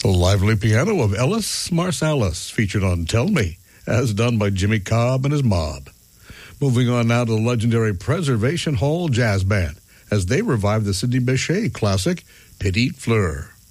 The lively piano of Ellis Marsalis, featured on Tell Me, as done by Jimmy Cobb and his mob. Moving on now to the legendary Preservation Hall Jazz Band, as they revive the Sidney Bechet classic, Petite Fleur.